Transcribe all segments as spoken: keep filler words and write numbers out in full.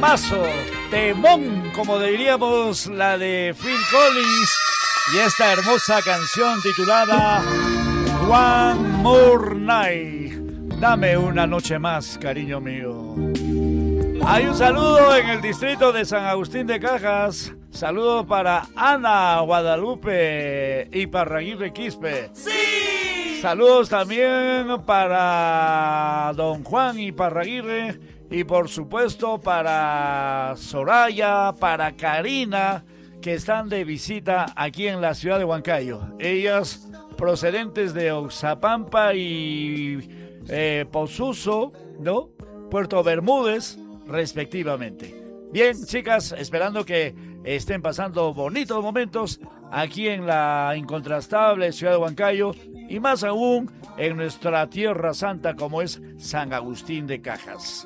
temazo, temón, como diríamos la de Phil Collins, y esta hermosa canción titulada One More Night. Dame una noche más, cariño mío. Hay un saludo en el distrito de San Agustín de Cajas. Saludo para Ana Guadalupe y Parraguirre Quispe. ¡Sí! Saludos también para don Juan y Parraguirre. Y por supuesto para Soraya, para Karina, que están de visita aquí en la ciudad de Huancayo. Ellas procedentes de Oxapampa y eh, Posuso, ¿no? Puerto Bermúdez, respectivamente. Bien, chicas, esperando que estén pasando bonitos momentos aquí en la incontrastable ciudad de Huancayo y más aún en nuestra tierra santa como es San Agustín de Cajas.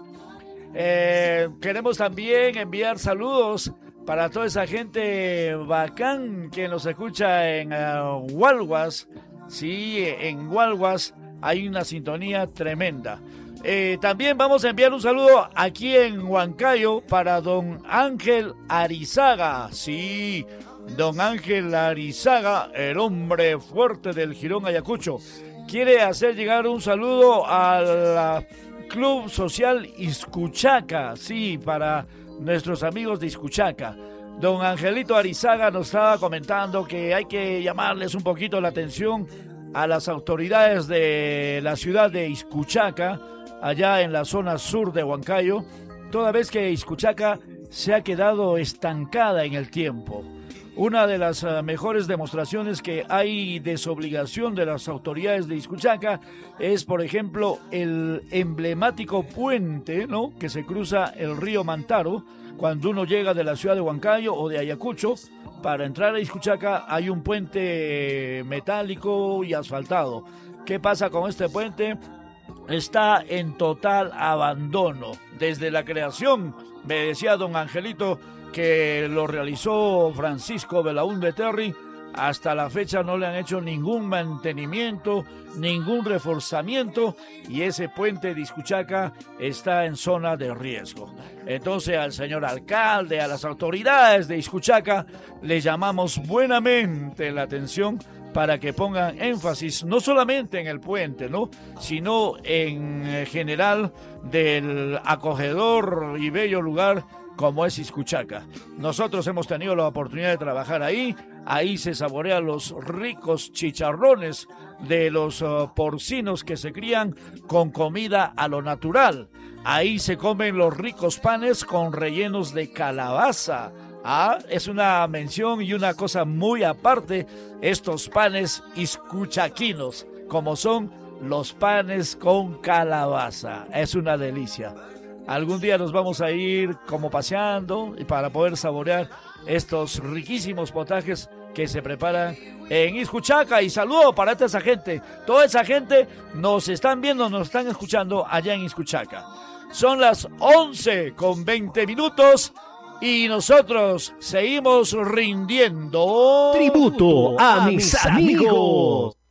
Eh, queremos también enviar saludos para toda esa gente bacán que nos escucha en uh, Hualguas. Sí, en Hualguas hay una sintonía tremenda. Eh, también vamos a enviar un saludo aquí en Huancayo para don Ángel Arizaga. Sí, don Ángel Arizaga, el hombre fuerte del Jirón Ayacucho, quiere hacer llegar un saludo al Club Social Iscuchaca. Sí, para nuestros amigos de Iscuchaca. Don Angelito Arizaga nos estaba comentando que hay que llamarles un poquito la atención a las autoridades de la ciudad de Iscuchaca, allá en la zona sur de Huancayo, toda vez que Iscuchaca se ha quedado estancada en el tiempo. Una de las uh, mejores demostraciones que hay desobligación de las autoridades de Iscuchaca es, por ejemplo, el emblemático puente, ¿no?, que se cruza el río Mantaro cuando uno llega de la ciudad de Huancayo o de Ayacucho. Para entrar a Iscuchaca hay un puente metálico y asfaltado. ¿Qué pasa con este puente? Está en total abandono. Desde la creación, me decía don Angelito, que lo realizó Francisco Belaúnde Terry, hasta la fecha no le han hecho ningún mantenimiento, ningún reforzamiento, y ese puente de Iscuchaca está en zona de riesgo. Entonces al señor alcalde, a las autoridades de Iscuchaca, le llamamos buenamente la atención para que pongan énfasis no solamente en el puente, ¿no?, sino en general del acogedor y bello lugar como es Iscuchaca. Nosotros hemos tenido la oportunidad de trabajar ahí. Ahí se saborean los ricos chicharrones de los uh, porcinos que se crían con comida a lo natural. Ahí se comen los ricos panes con rellenos de calabaza. Ah, es una mención y una cosa muy aparte, estos panes iscuchaquinos, como son los panes con calabaza. Es una delicia. Algún día nos vamos a ir como paseando y para poder saborear estos riquísimos potajes que se preparan en Iscuchaca. Y saludo para toda esa gente. Toda esa gente nos están viendo, nos están escuchando allá en Iscuchaca. Son las once con veinte minutos y nosotros seguimos rindiendo tributo a mis amigos.